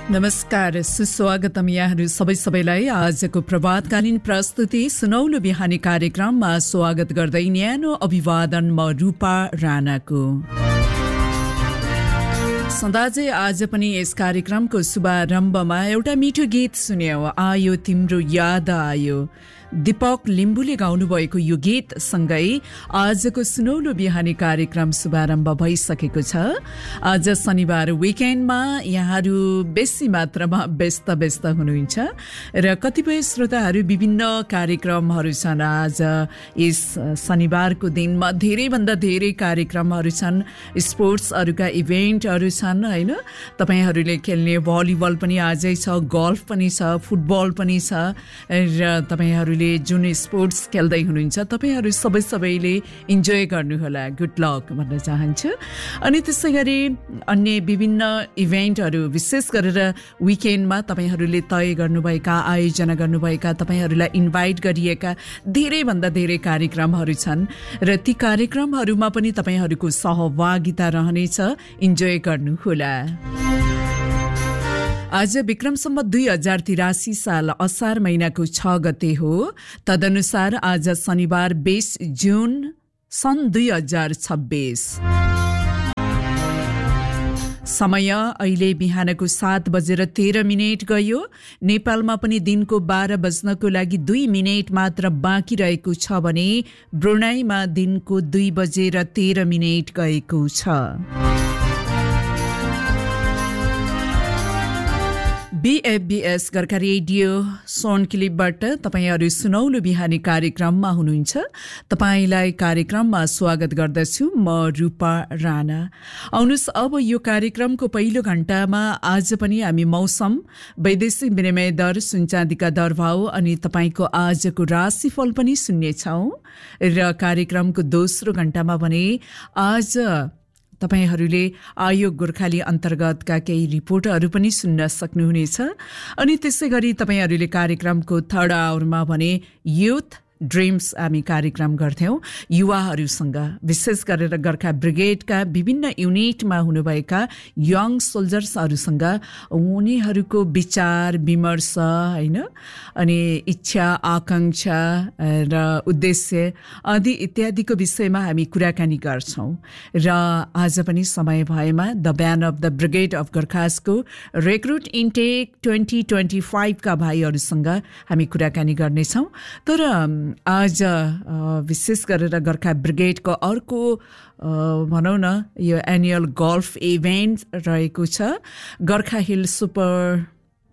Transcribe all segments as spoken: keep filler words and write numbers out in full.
नमस्कार, सुस्वागतम यहाँहरू सबै सबैलाई आजको प्रभातकालीन प्रस्तुति सुनौलो बिहानी कार्यक्रममा स्वागत गर्दै न्यानो अभिवादन म रूपा राणाको। सदाझै आज पनि यस कार्यक्रमको शुभारम्भमा एउटा मिठो गीत सुन्यौ, आयो तिम्रो याद आयो। दीपक लिम्बुले गाउनुभएको यो गीत सँगै आजको सुनौलो बिहानी कार्यक्रम शुभारम्भ भइसकेको छ। आज शनिबार विकेन्डमा यहाँहरू बेसी मात्रामा व्यस्त व्यस्त हुनुहुन्छ र कतिपय श्रोताहरू विभिन्न कार्यक्रमहरू छन्। आज यस शनिबारको दिनमा धेरैभन्दा धेरै कार्यक्रमहरू छन्, स्पोर्ट्सहरूका इभेन्टहरू छन् होइन। तपाईँहरूले खेल्ने भलिबल पनि आजै छ, गल्फ पनि छ, फुटबल पनि छ र तपाईँहरूले जुन स्पोर्ट्स खेल्दै हुनुहुन्छ तपाईँहरू सबै सबैले इन्जोय गर्नुहोला, गुड लक भन्न चाहन्छु। अनि त्यसै गरी अन्य विभिन्न इभेन्टहरू विशेष गरेर विकेन्डमा तपाईँहरूले तय गर्नुभएका, आयोजना गर्नुभएका, तपाईँहरूलाई इन्भाइट गरिएका धेरैभन्दा धेरै कार्यक्रमहरू छन् र ती कार्यक्रमहरूमा पनि तपाईँहरूको सहभागिता रहनेछ, इन्जोय गर्नुहोला। आज विक्रम सम्वत दुई हजार तिरासी साल असार महिनाको छ गते हो। तदनुसार आज शनिबार बीस जुन सन् दुई हजार छब्बीस। समय अहिले बिहानको सात बजेर तेह्र मिनट गयो। नेपालमा पनि दिनको बाह्र बज्नको लागि दुई मिनट मात्र बाँकी रहेको छ भने ब्रुनाईमा दिनको दुई बजेर तेह्र मिनट गएको छ। बीएफबीएस गोर्खा रेडियो सोनक्लिपबाट तपाईँहरू सुनौलो बिहानी कार्यक्रममा हुनुहुन्छ। तपाईँलाई कार्यक्रममा स्वागत गर्दछु म रूपा राणा। आउनुहोस् अब यो कार्यक्रमको पहिलो घण्टामा आज पनि हामी मौसम, वैदेशिक विनिमय दर, सुनचाँदीका दरभाव अनि तपाईँको आजको राशिफल पनि सुन्नेछौँ र कार्यक्रमको दोस्रो घण्टामा भने आज तपाईहरूले आयोग गोर्खाली अन्तर्गतका केही रिपोर्टहरू पनि सुन्न सक्नुहुनेछ। अनि त्यसै गरी तपाईँहरूले कार्यक्रमको थर्ड आवरमा भने युथ ड्रिम्स हामी कार्यक्रम गर्थ्यौँ युवाहरूसँग, विशेष गरेर गोर्खा ब्रिगेडका विभिन्न युनिटमा हुनुभएका यङ सोल्जर्सहरूसँग उनीहरूको विचार विमर्श होइन, अनि इच्छा आकाङ्क्षा र उद्देश्य आदि इत्यादिको विषयमा हामी कुराकानी गर्छौँ। र आज पनि समय भएमा the band of the brigade of गोर्खासको recruit intake twenty twenty फाइभका भाइहरूसँग हामी कुराकानी गर्नेछौँ। तर आज विशेष गरेर गोर्खा ब्रिगेडको अर्को भनौँ न यो एनुअल गल्फ इभेन्ट रहेको छ, गोर्खा हिल सुपर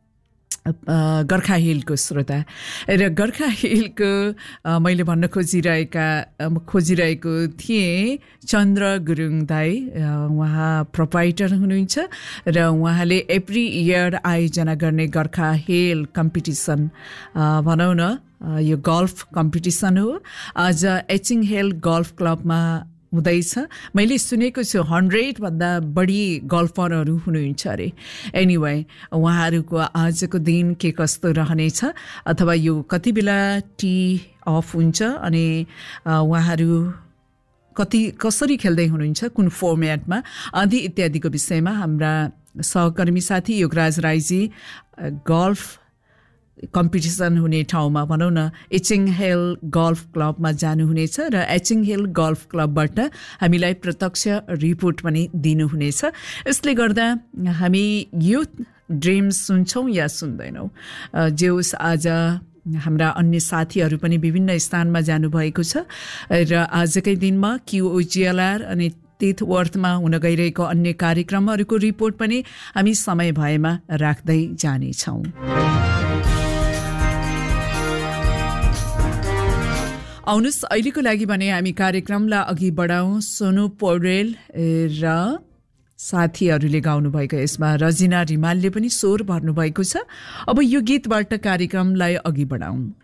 गोर्खा हिलको श्रोता र गोर्खा हिलको मैले भन्न खोजिरहेका खोजिरहेको थिएँ चन्द्र गुरुङ दाई, उहाँ प्रोप्राइटर हुनुहुन्छ र उहाँले एभ्री इयर आयोजना गर्ने गोर्खा हिल कम्पिटिसन भनौँ न यो गल्फ कम्पिटिसन हो। आज एचिङ हिल गल्फ क्लबमा हुँदैछ। मैले सुनेको छु हन्ड्रेडभन्दा बढी गल्फरहरू हुनुहुन्छ अरे। एनिवे उहाँहरूको आजको दिन के कस्तो रहनेछ अथवा यो कति बेला टी अफ हुन्छ अनि उहाँहरू कति कसरी खेल्दै हुनुहुन्छ, कुन फर्मेटमा आदि इत्यादिको विषयमा हाम्रा सहकर्मी साथी योगराज राईजी गल्फ कम्पिटिसन हुने ठाउँमा भनौँ न एचिङ हिल गल्फ क्लबमा जानुहुनेछ र एचिङ हिल गल्फ क्लबबाट हामीलाई प्रत्यक्ष रिपोर्ट पनि दिनुहुनेछ। यसले गर्दा हामी युथ ड्रिम्स सुन्छौँ या सुन्दैनौँ, जे होस् आज हाम्रा अन्य साथीहरू पनि विभिन्न स्थानमा जानुभएको छ र आजकै दिनमा क्युओजिएलआर अनि तिथवर्थमा हुन गइरहेको अन्य कार्यक्रमहरूको रिपोर्ट पनि हामी समय भएमा राख्दै जानेछौँ। आउनुहोस् अहिलेको लागि भने हामी कार्यक्रमलाई अघि बढाउँ। सोनु पौडेल र साथीहरूले गाउनुभएको यसमा रजिना रिमालले पनि स्वर भर्नुभएको छ। अब यो गीतबाट कार्यक्रमलाई अघि बढाउँ।